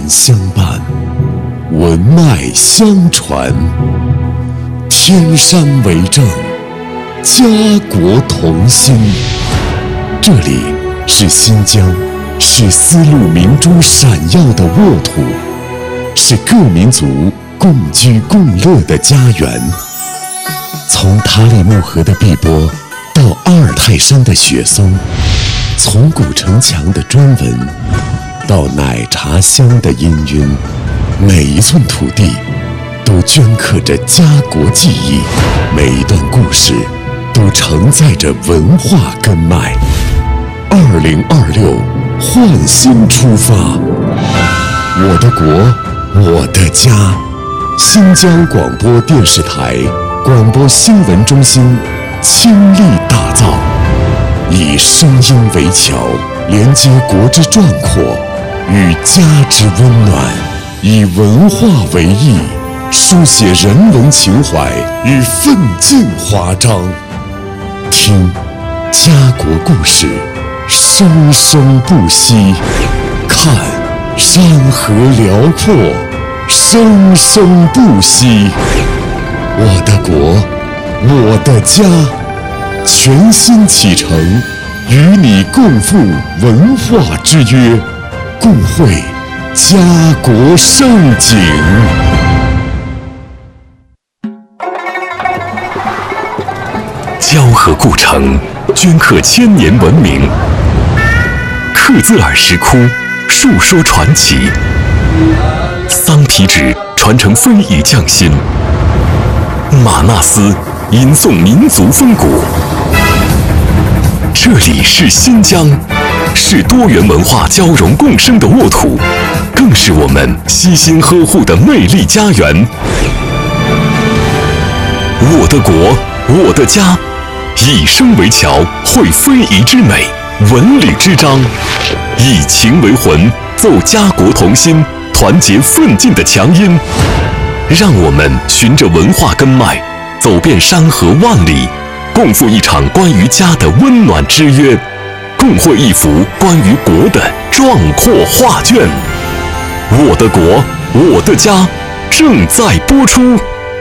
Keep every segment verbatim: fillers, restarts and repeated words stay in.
相伴，文脉相传，天山为证，家国同心。这里是新疆，是丝路明珠闪耀的沃土，是各民族共居共乐的家园。从塔里木河的碧波到阿尔泰山的雪松，从古城墙的砖纹到奶茶香的氤氲，每一寸土地都镌刻着家国记忆，每一段故事都承载着文化根脉。二零二六，焕新出发，我的国，我的家。新疆广播电视台广播新闻中心倾力打造，以声音为桥，连接国之壮阔与家之温暖，以文化为翼，书写人文情怀与奋进华章。听家国故事，生生不息；看山河辽阔，生生不息。我的国，我的家，全新启程，与你共赴文化之约，共绘家国盛景。 交河故城，镌刻千年文明；克孜尔石窟，述说传奇；桑皮纸传承非遗匠心；玛纳斯吟诵民族风骨。这里是新疆，是多元文化交融共生的沃土，更是我们悉心呵护的魅力家园。我的国，我的家，以声为桥，绘非遗之美，文旅之章；以情为魂，奏家国同心，团结奋进的强音。让我们循着文化根脉，走遍山河万里，共赴一场关于家的温暖之约，共绘一幅关于国的壮阔画卷。我的国，我的家，正在播出。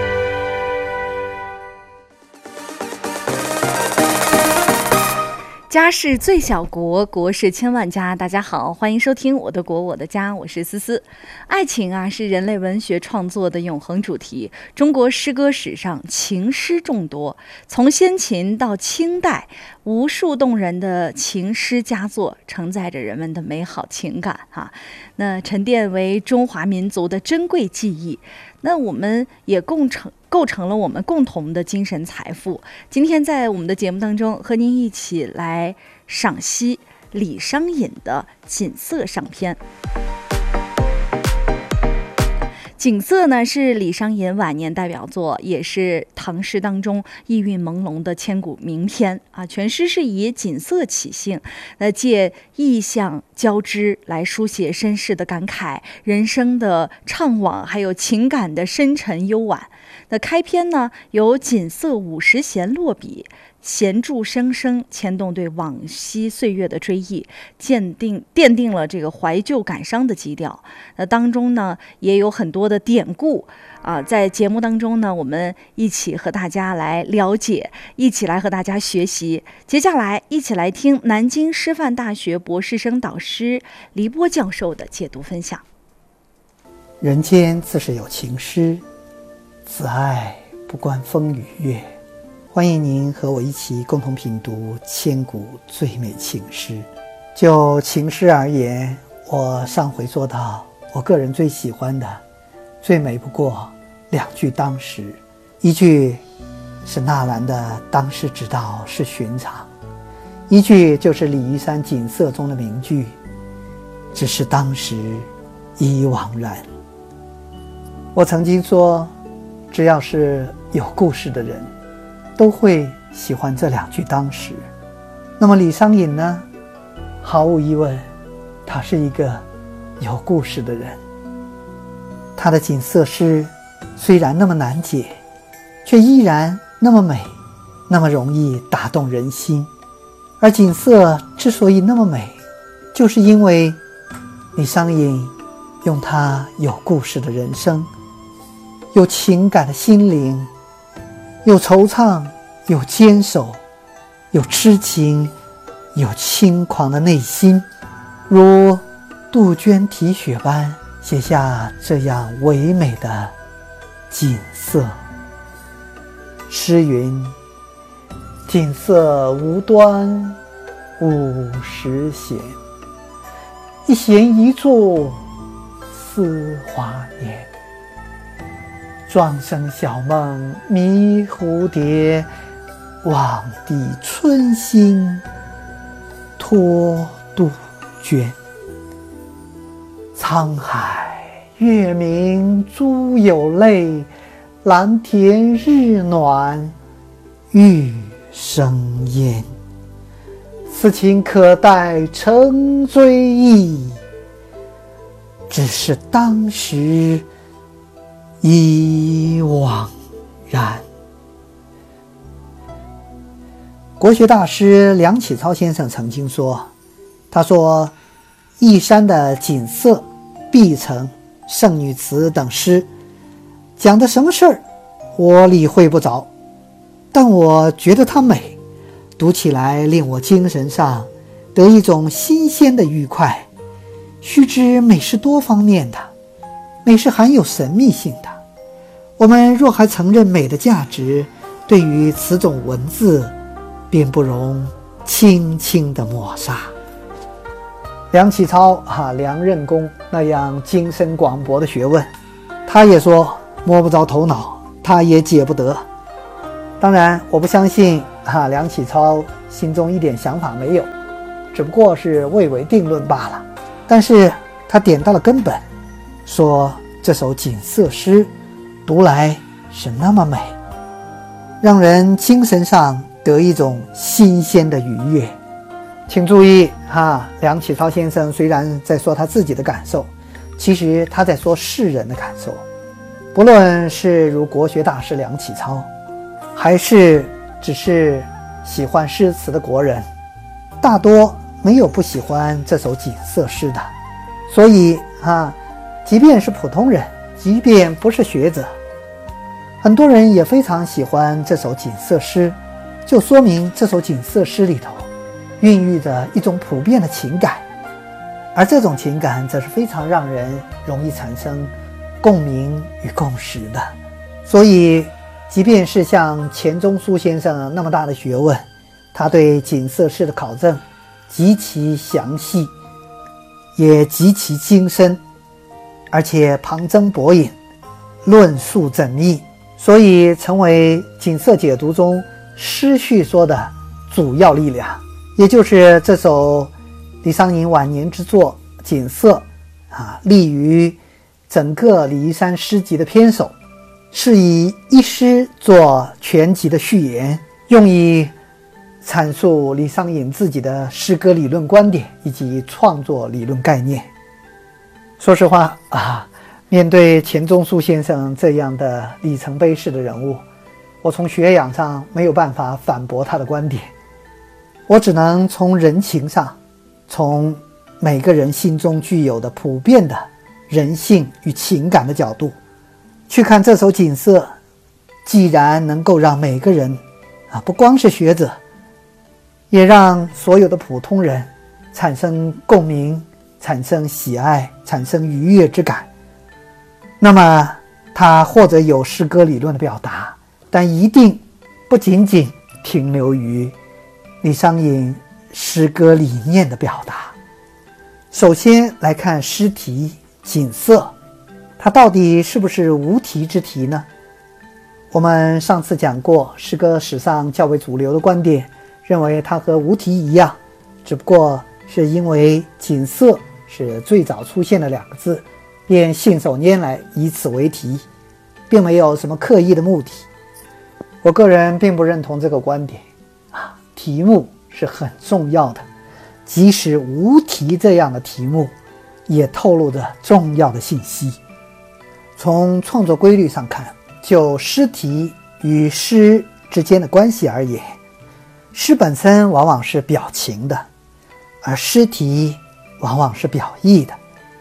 家是最小国，国是千万家。大家好，欢迎收听我的国我的家，我是思思。爱情啊，是人类文学创作的永恒主题。中国诗歌史上情诗众多，从先秦到清代，无数动人的情诗佳作承载着人们的美好情感啊，那沉淀为中华民族的珍贵记忆。那我们也共成构成了我们共同的精神财富。今天在我们的节目当中，和您一起来赏析李商隐的《锦瑟上篇》。《锦瑟》呢是李商隐晚年代表作，也是唐诗当中意韵朦胧的千古名篇啊。全诗是以锦瑟起兴，呃，借意象交织来书写身世的感慨、人生的怅惘，还有情感的深沉幽婉。那开篇呢，由锦瑟五十弦落笔，弦柱声声牵动对往昔岁月的追忆，鉴定奠定了这个怀旧感伤的基调。那当中呢，也有很多的典故啊，在节目当中呢，我们一起和大家来了解，一起来和大家学习。接下来，一起来听南京师范大学博士生导师黎波教授的解读分享。 人间自是有情诗，此爱不关风与月。欢迎您和我一起共同品读千古最美情诗。就情诗而言，我上回做到我个人最喜欢的，最美不过两句当时。一句是纳兰的当世之道是寻常，一句就是李玉山《锦瑟》中的名句，只是当时已惘然。我曾经说，只要是有故事的人都会喜欢这两句当时。那么李商隐呢，毫无疑问他是一个有故事的人。他的锦瑟诗虽然那么难解，却依然那么美，那么容易打动人心。而锦瑟之所以那么美，就是因为李商隐用他有故事的人生，有情感的心灵，有惆怅，有坚守，有痴情，有轻狂的内心，如杜鹃啼血般写下这样唯美的景色。诗云：景色无端五十弦，一弦一柱思华年。庄生晓梦迷蝴蝶，望帝春心托杜鹃。沧海月明珠有泪，蓝田日暖玉生烟。此情可待成追忆，只是当时已惘然。国学大师梁启超先生曾经说，他说一山的景色、碧城、圣女词等诗讲的什么事儿我理会不着，但我觉得它美，读起来令我精神上得一种新鲜的愉快。须知美是多方面的，美是含有神秘性的。我们若还承认美的价值，对于此种文字便不容轻轻的抹杀。梁启超啊，梁任公那样精深广博的学问，他也说摸不着头脑，他也解不得。当然我不相信啊，梁启超心中一点想法没有，只不过是未为定论罢了。但是他点到了根本，说这首景色诗读来是那么美，让人精神上得一种新鲜的愉悦。请注意哈，梁启超先生虽然在说他自己的感受，其实他在说世人的感受。不论是如国学大师梁启超，还是只是喜欢诗词的国人，大多没有不喜欢这首景色诗的。所以啊，即便是普通人，即便不是学者，很多人也非常喜欢这首景色诗，就说明这首景色诗里头孕育着一种普遍的情感，而这种情感则是非常让人容易产生共鸣与共识的。所以即便是像钱钟书先生那么大的学问，他对景色诗的考证极其详细，也极其精深，而且旁征博引，论述缜密，所以成为景色解读中诗序说的主要力量。也就是这首李商隐晚年之作《景色》啊，立于整个李义山诗集的篇首，是以一诗做全集的序言，用以阐述李商隐自己的诗歌理论观点以及创作理论概念。说实话啊，面对钱钟书先生这样的里程碑式的人物，我从学养上没有办法反驳他的观点，我只能从人情上，从每个人心中具有的普遍的人性与情感的角度去看这首景色。既然能够让每个人啊，不光是学者，也让所有的普通人产生共鸣，产生喜爱，产生愉悦之感，那么它或者有诗歌理论的表达，但一定不仅仅停留于李商隐诗歌理念的表达。首先来看诗题景色，它到底是不是无题之题呢？我们上次讲过，诗歌史上较为主流的观点认为它和无题一样，只不过是因为景色是最早出现的两个字，便信手拈来以此为题，并没有什么刻意的目的。我个人并不认同这个观点啊，题目是很重要的，即使无题这样的题目也透露着重要的信息。从创作规律上看，就诗题与诗之间的关系而言，诗本身往往是表情的，而诗题往往是表意的。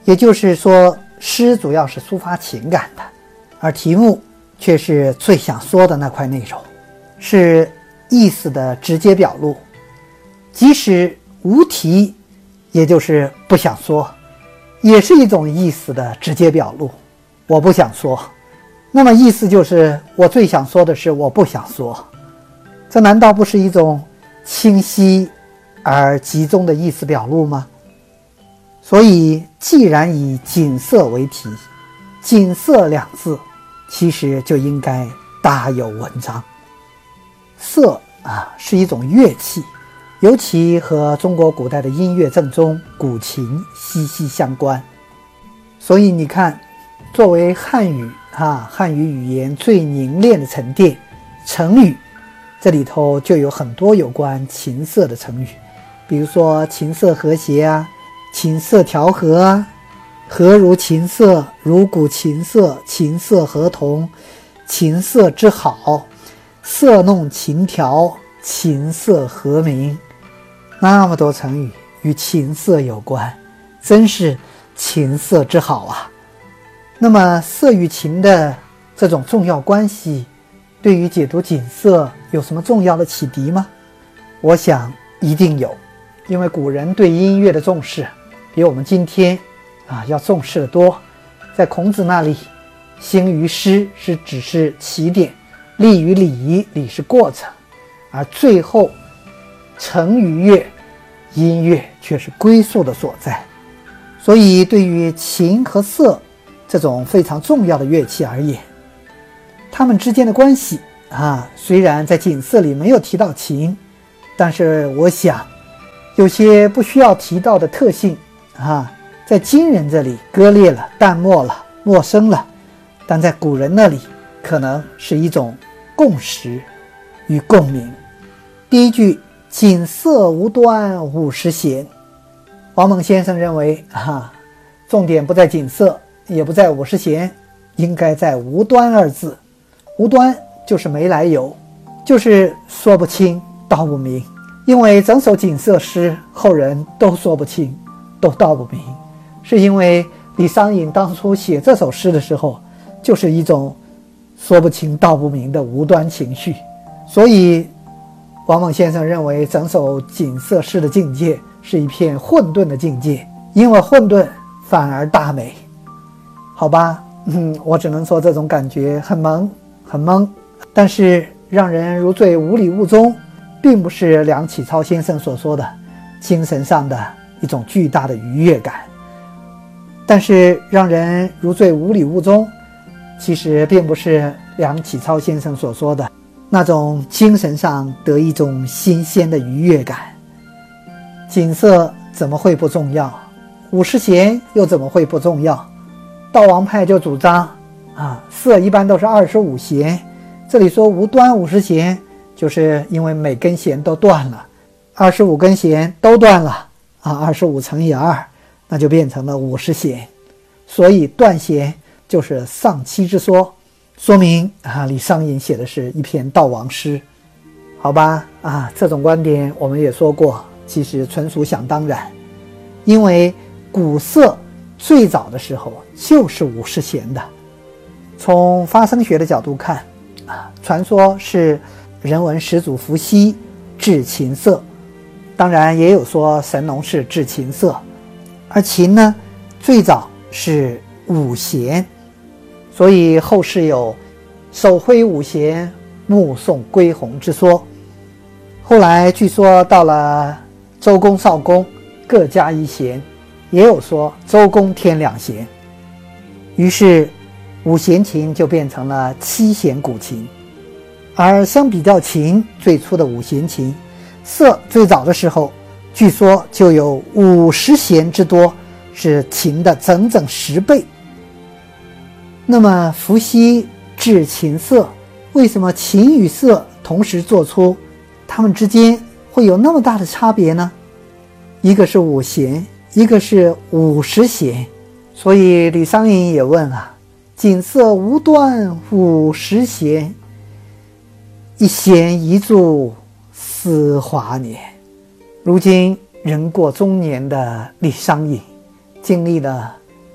也就是说，诗主要是抒发情感的，而题目却是最想说的那块内容，是意思的直接表露。即使无题，也就是不想说，也是一种意思的直接表露。我不想说，那么意思就是我最想说的是我不想说，这难道不是一种清晰而集中的意思表露吗？所以既然以锦瑟为题，锦瑟两字其实就应该大有文章。瑟啊，是一种乐器，尤其和中国古代的音乐正宗古琴息息相关。所以你看，作为汉语啊，汉语语言最凝练的沉淀，成语这里头就有很多有关琴瑟的成语，比如说琴瑟和谐啊，琴瑟调和啊，和如琴瑟，如鼓琴瑟，琴瑟和同，琴瑟之好，瑟弄琴调，琴瑟和鸣。那么多成语与琴瑟有关，真是琴瑟之好啊。那么瑟与琴的这种重要关系，对于解读锦瑟有什么重要的启迪吗？我想一定有，因为古人对音乐的重视比我们今天啊要重视得多。在孔子那里，兴于诗是只是起点，立于礼，礼是过程，而最后成于乐，音乐却是归宿的所在。所以对于琴和瑟这种非常重要的乐器而言，它们之间的关系啊，虽然在锦瑟里没有提到琴，但是我想有些不需要提到的特性啊，在今人这里割裂了、淡漠了、陌生了，但在古人那里可能是一种共识与共鸣。第一句锦瑟无端五十弦，王蒙先生认为啊，重点不在锦瑟，也不在五十弦，应该在无端二字。无端就是没来由，就是说不清道不明。因为整首锦瑟诗后人都说不清，都道不明，是因为李商隐当初写这首诗的时候，就是一种说不清道不明的无端情绪。所以王蒙先生认为整首锦瑟诗的境界是一片混沌的境界，因为混沌反而大美。好吧，嗯，我只能说这种感觉很懵很懵，但是让人如醉无里雾中，并不是梁启超先生所说的精神上的一种巨大的愉悦感。但是让人如醉无里雾中，其实并不是梁启超先生所说的那种精神上得一种新鲜的愉悦感。锦瑟怎么会不重要？五十弦又怎么会不重要？道王派就主张啊，瑟一般都是二十五弦，这里说无端五十弦，就是因为每根弦都断了，二十五根弦都断了啊，二十五乘以二，那就变成了五十弦。所以断弦就是丧妻之说，说明啊，李商隐写的是一篇悼亡诗。好吧，啊，这种观点我们也说过，其实纯属想当然，因为古瑟最早的时候就是五十弦的。从发声学的角度看啊，传说是人文始祖伏羲制琴瑟，当然也有说神农氏制琴瑟，而琴呢最早是五弦，所以后世有手挥五弦目送归鸿之说。后来据说到了周公少公各加一弦，也有说周公添两弦，于是五弦琴就变成了七弦古琴。而相比较琴最初的五弦琴，瑟最早的时候据说就有五十弦之多，是琴的整整十倍。那么伏羲制琴瑟，为什么琴与瑟同时做出，它们之间会有那么大的差别呢？一个是五弦，一个是五十弦。所以李商隐也问啊，锦瑟无端五十弦，一弦一柱思华年。如今人过中年的李商隐，经历了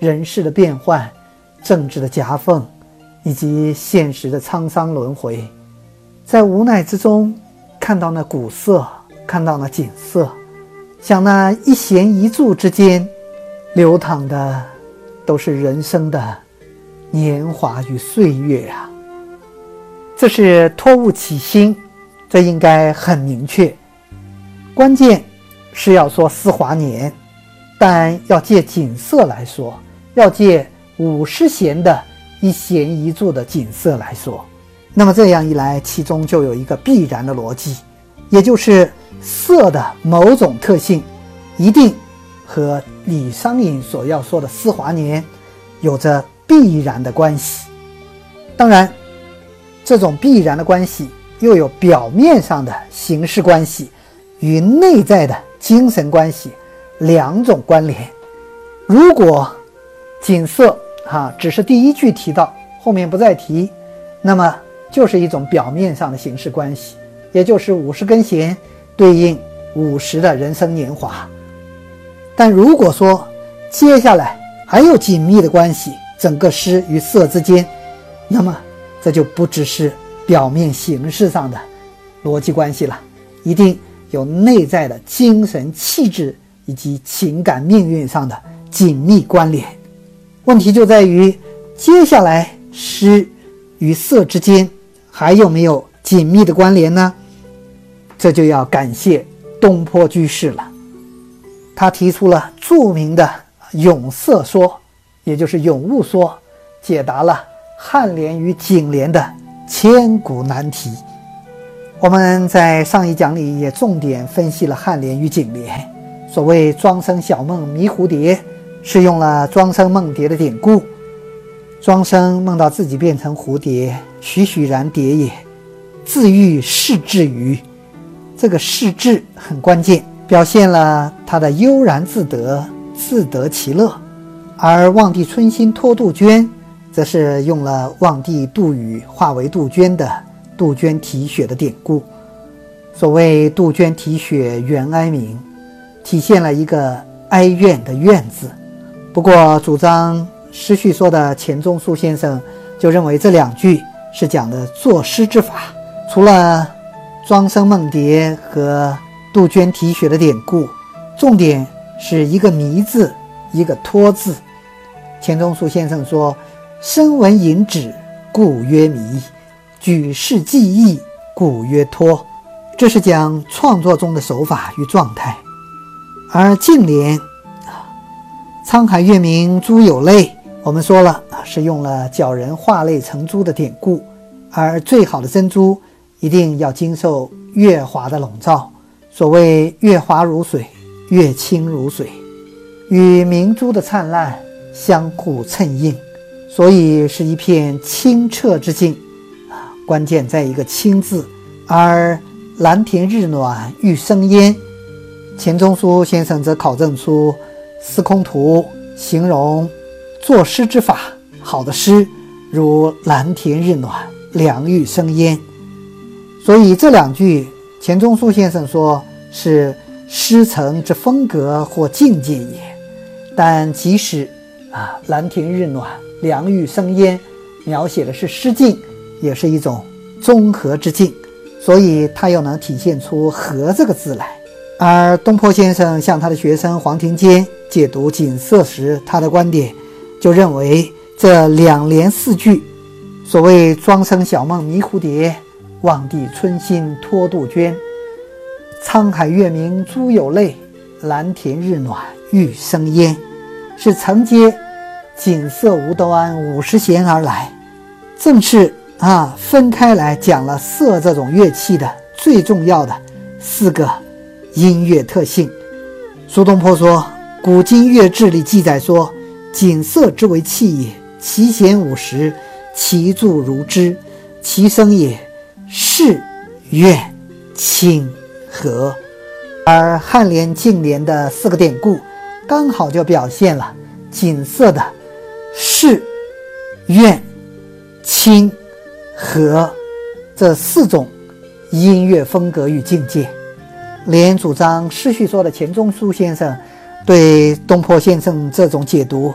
人事的变换、政治的夹缝以及现实的沧桑轮回，在无奈之中看到那古色，看到那景色，想那一弦一柱之间流淌的都是人生的年华与岁月啊！这是托物起兴，这应该很明确。关键是要说思华年，但要借景色来说，要借五十弦的一弦一柱的景色来说，那么这样一来，其中就有一个必然的逻辑，也就是色的某种特性一定和李商隐所要说的思华年有着必然的关系。当然，这种必然的关系又有表面上的形式关系与内在的精神关系两种关联。如果景色啊只是第一句提到，后面不再提，那么就是一种表面上的形式关系，也就是五十根弦对应五十的人生年华。但如果说接下来还有紧密的关系，整个诗与色之间，那么这就不只是表面形式上的逻辑关系了，一定有内在的精神气质以及情感命运上的紧密关联。问题就在于接下来诗与色之间还有没有紧密的关联呢？这就要感谢东坡居士了。他提出了著名的咏色说，也就是咏物说，解答了颔联与颈联的千古难题。我们在上一讲里也重点分析了颔联与颈联。所谓庄生晓梦迷蝴蝶，是用了庄生梦蝶的典故。庄生梦到自己变成蝴蝶，栩栩然蝶也，自喻视至于。这个视至很关键，表现了他的悠然自得，自得其乐。而望帝春心托杜鹃，则是用了望帝杜宇化为杜鹃的杜鹃啼血的典故。所谓杜鹃啼血原哀鸣，体现了一个哀怨的怨字。不过主张诗序说的钱钟书先生就认为这两句是讲的作诗之法，除了庄生梦蝶和杜鹃啼血的典故，重点是一个迷字，一个托字。钱钟书先生说，声闻引指，故曰迷；举世记忆，故曰托。这是讲创作中的手法与状态。而颈联沧海月明珠有泪，我们说了是用了教人化泪成珠的典故，而最好的珍珠一定要经受月华的笼罩。所谓月华如水，月清如水，与明珠的灿烂相互衬映，所以是一片清澈之境。关键在一个清字。而蓝田日暖玉生烟，钱钟书先生则考证出司空图形容作诗之法，好的诗如蓝田日暖，凉玉生烟。所以这两句钱钟书先生说是诗成之风格或境界也，但即使啊蓝田日暖，凉玉生烟描写的是诗境，也是一种综合之境，所以它又能体现出和这个字来。而东坡先生向他的学生黄庭坚解读景色时，他的观点就认为这两联四句，所谓庄生晓梦迷蝴蝶，望帝春心托杜鹃，沧海月明珠有泪，蓝田日暖玉生烟，是承接景色无端五十弦而来，正是啊分开来讲了色这种乐器的最重要的四个音乐特性。苏东坡说，古今乐志里记载说，景色之为器也，其弦五十，其柱如织，其声也视怨清和。而颔联颈联的四个典故刚好就表现了景色的视怨清和这四种音乐风格与境界。连主张诗序说的钱钟书先生对东坡先生这种解读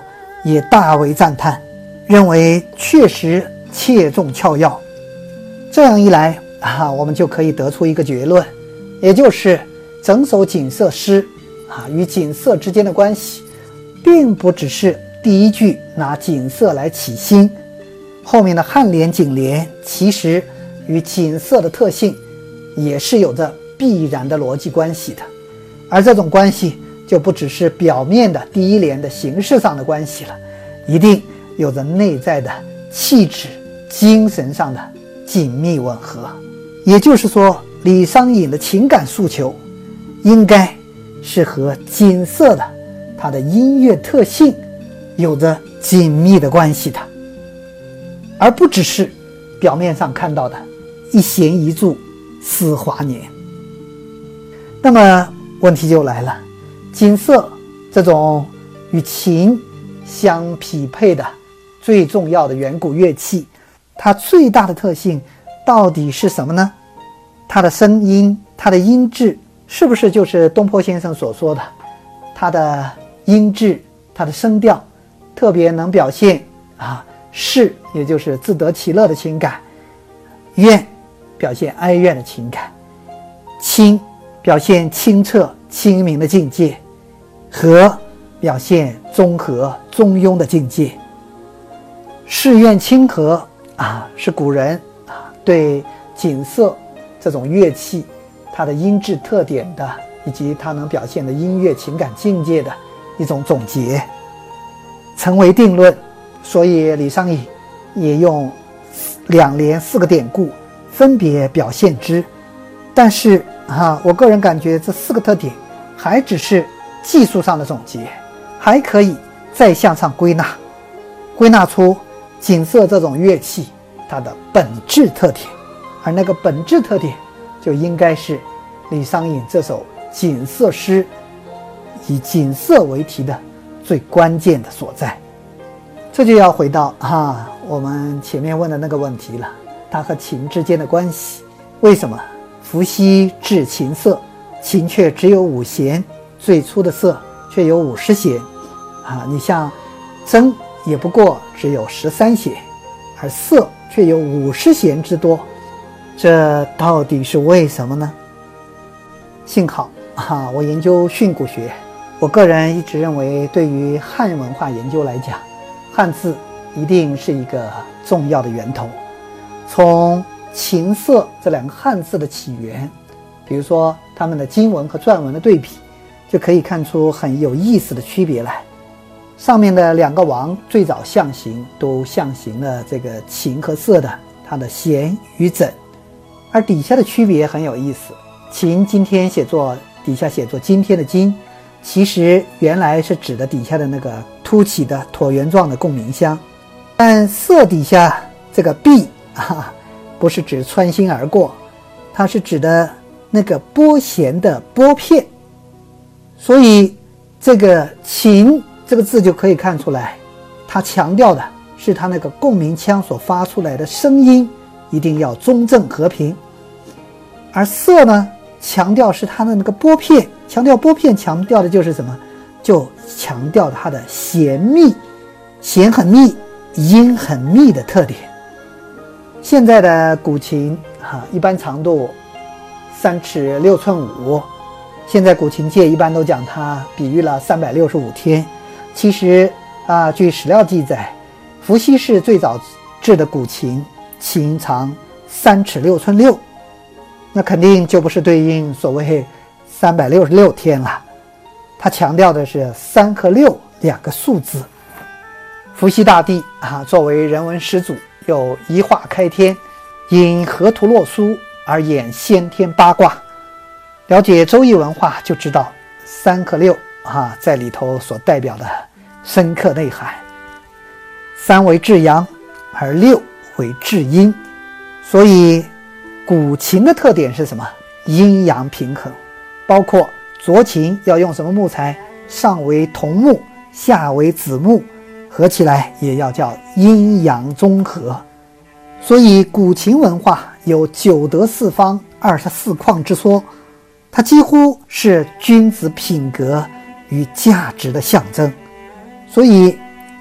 也大为赞叹，认为确实切中窍要。这样一来啊，我们就可以得出一个结论，也就是整首锦瑟诗啊与锦瑟之间的关系，并不只是第一句拿锦瑟来起兴，后面的颔联、颈联其实与锦瑟的特性也是有着必然的逻辑关系的，而这种关系就不只是表面的第一联的形式上的关系了，一定有着内在的气质、精神上的紧密吻合。也就是说，李商隐的情感诉求应该是和锦瑟的它的音乐特性有着紧密的关系的，而不只是表面上看到的一弦一柱思华年。那么问题就来了，锦瑟这种与琴相匹配的最重要的远古乐器，它最大的特性到底是什么呢？它的声音，它的音质，是不是就是东坡先生所说的，它的音质，它的声调特别能表现啊士，也就是自得其乐的情感；怨，表现哀怨的情感；清，表现清澈清明的境界；和，表现中和中庸的境界。士怨清和啊，是古人啊对锦瑟这种乐器它的音质特点的以及它能表现的音乐情感境界的一种总结，成为定论。所以李商隐也用两联四个典故分别表现之。但是啊，我个人感觉这四个特点还只是技术上的总结，还可以再向上归纳，归纳出锦瑟这种乐器它的本质特点，而那个本质特点就应该是李商隐这首锦瑟诗以锦瑟为题的最关键的所在。这就要回到啊我们前面问的那个问题了，它和琴之间的关系。为什么伏羲制琴瑟，琴却只有五弦，最初的瑟却有五十弦啊？你像筝也不过只有十三弦，而瑟却有五十弦之多，这到底是为什么呢？幸好啊，我研究训诂学，我个人一直认为，对于汉文化研究来讲，汉字一定是一个重要的源头。从琴瑟这两个汉字的起源，比如说它们的经文和篆文的对比，就可以看出很有意思的区别来。上面的两个王最早象形都象形了这个琴和瑟的它的弦与枕，而底下的区别很有意思。琴今天写作底下写作今天的今，其实原来是指的底下的那个凸起的椭圆状的共鸣箱，但瑟底下这个臂啊，不是指穿心而过，它是指的那个拨弦的拨片。所以这个琴这个字就可以看出来，它强调的是它那个共鸣腔所发出来的声音一定要中正和平，而瑟呢，强调是它的那个拨片，强调拨片强调的就是什么？就强调它的弦密，弦很密，音很密的特点。现在的古琴啊，一般长度三尺六寸五，现在古琴界一般都讲它比喻了三百六十五天。其实啊，据史料记载，伏羲氏最早制的古琴，琴长三尺六寸六，那肯定就不是对应所谓三百六十六天了。他强调的是三和六两个数字。伏羲大帝啊，作为人文始祖，又一化开天，因河图洛书而演先天八卦。了解周易文化就知道，三和六啊，在里头所代表的深刻内涵。三为至阳，而六为至阴，所以古琴的特点是什么？阴阳平衡，包括斫琴要用什么木材，上为桐木，下为紫木，合起来也要叫阴阳中和。所以古琴文化有九德四方二十四况之说，它几乎是君子品格与价值的象征。所以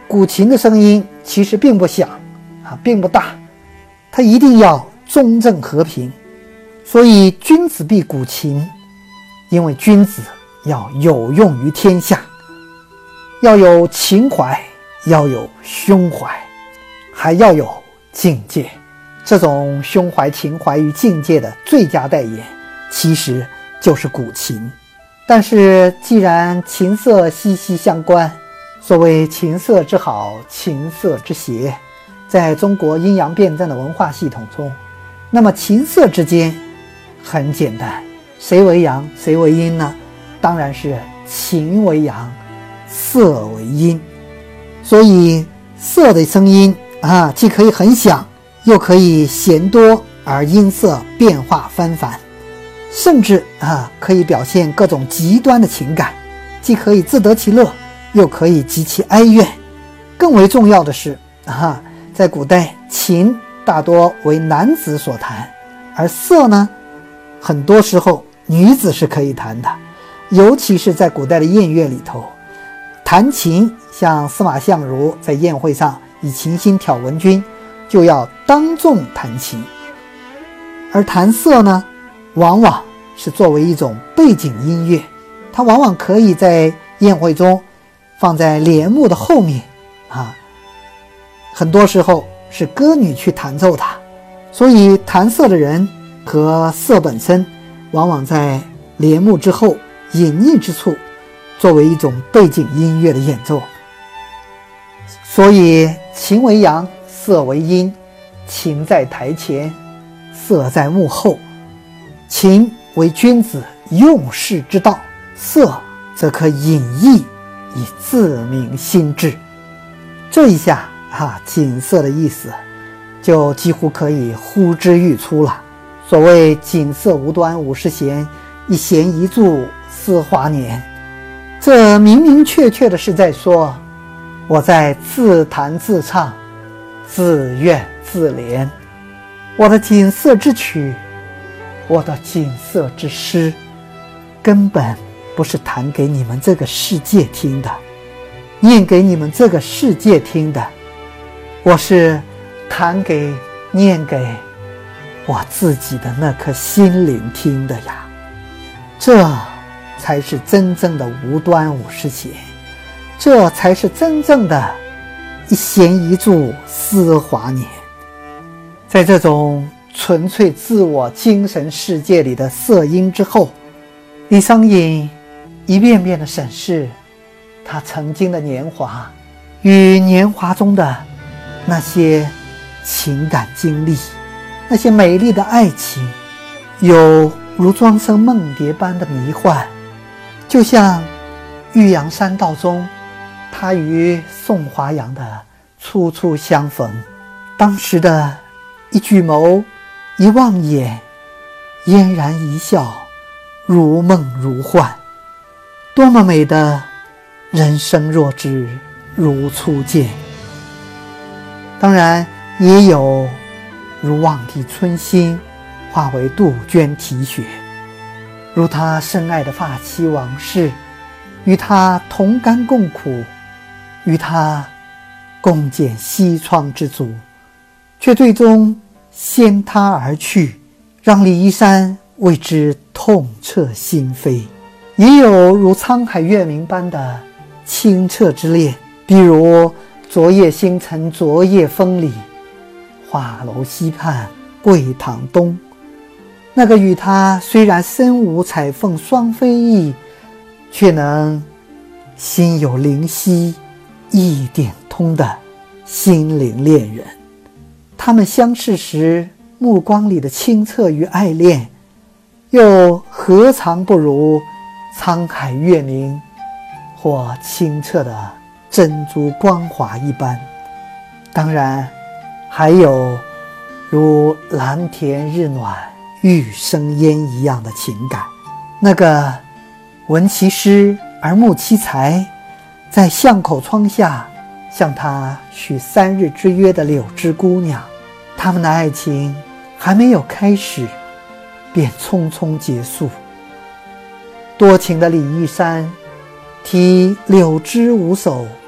古琴的声音其实并不响啊，并不大，它一定要中正和平。所以君子必古琴，因为君子要有用于天下，要有情怀，要有胸怀，还要有境界。这种胸怀、情怀与境界的最佳代言，其实就是古琴。但是既然琴瑟息息相关，所谓琴瑟之好，琴瑟之邪，在中国阴阳辩证的文化系统中，那么琴瑟之间很简单，谁为阳谁为阴呢？当然是琴为阳，瑟为阴。所以瑟的声音啊，既可以很响，又可以弦多而音色变化纷繁，甚至啊可以表现各种极端的情感，既可以自得其乐，又可以极其哀怨。更为重要的是啊，在古代琴大多为男子所弹，而瑟呢，很多时候女子是可以弹的。尤其是在古代的宴乐里头，弹琴，像司马相如在宴会上以琴心挑文君，就要当众弹琴。而弹瑟呢，往往是作为一种背景音乐，它往往可以在宴会中放在帘幕的后面啊，很多时候是歌女去弹奏它。所以弹瑟的人和瑟本身往往在帘幕之后隐匿之处，作为一种背景音乐的演奏。所以琴为阳，瑟为阴，琴在台前，瑟在幕后。琴为君子用事之道，瑟则可隐逸以自明心志。这一下啊，锦瑟的意思就几乎可以呼之欲出了。所谓锦瑟无端五十弦，一弦一柱思华年，这明明确确的是在说，我在自弹自唱，自怨自怜。我的锦瑟之曲，我的锦瑟之诗，根本不是弹给你们这个世界听的，念给你们这个世界听的，我是弹给念给我自己的那颗心灵听的呀。这才是真正的无端五十弦，这才是真正的一弦一柱思华年。在这种纯粹自我精神世界里的色音之后，李商隐一遍遍地审视他曾经的年华与年华中的那些情感经历，那些美丽的爱情，有如庄生梦蝶般的迷幻，就像玉阳山道中他与宋华阳的初初相逢，当时的一举眸，一望眼，嫣然一笑，如梦如幻，多么美的人生若只如初见。当然也有如望帝春心化为杜鹃啼血，如他深爱的发妻王氏，与他同甘共苦，与他共剪西窗之烛，却最终先他而去，让李义山为之痛彻心扉。也有如沧海月明般的清澈之恋，比如昨夜星辰昨夜风里，画楼西畔桂堂东。那个与他虽然身无彩凤双飞翼，却能心有灵犀一点通的心灵恋人。他们相视时目光里的清澈与爱恋，又何尝不如沧海月明或清澈的珍珠光华一般。当然还有如蓝田日暖玉生烟一样的情感，那个闻其诗而慕其才，在巷口窗下向他许三日之约的柳枝姑娘，他们的爱情还没有开始便匆匆结束。多情的李义山题柳枝五首，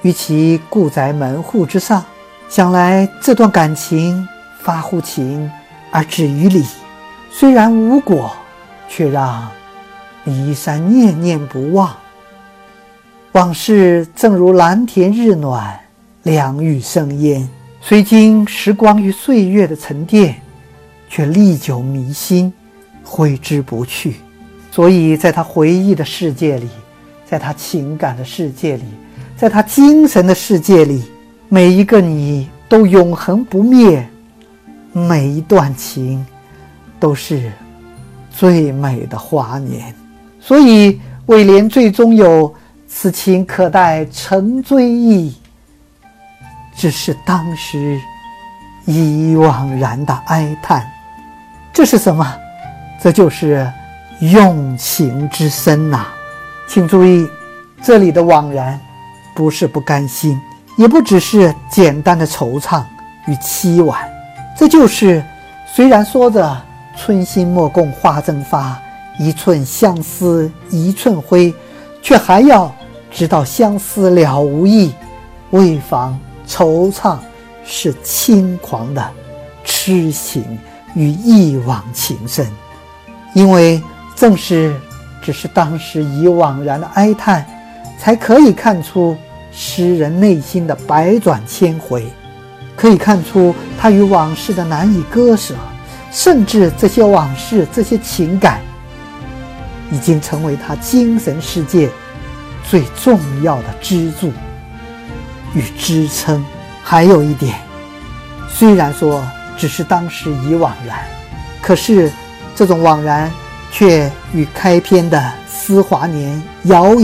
与其顾在门户之上，想来这段感情发乎情而止于理，虽然无果，却让骊山念念不忘。往事正如蓝田日暖，凉雨生烟，虽经时光与岁月的沉淀，却历久弥新，挥之不去。所以在他回忆的世界里，在他情感的世界里，在他精神的世界里，每一个你都永恒不灭，每一段情都是最美的华年。所以尾联最终有此情可待成追忆，只是当时已惘然的哀叹。这是什么？这就是用情之深呐、啊！请注意，这里的惘然不是不甘心，也不只是简单的惆怅与凄婉，这就是虽然说着春心莫共花争发，一寸相思一寸灰，却还要直到相思了无益，为防惆怅是轻狂的痴情与一往情深。因为正是只是当时已惘然的哀叹，才可以看出诗人内心的百转千回，可以看出他与往事的难以割舍，甚至这些往事这些情感已经成为他精神世界最重要的支柱与支撑。还有一点，虽然说只是当时已惘然，可是这种惘然却与开篇的思华年遥远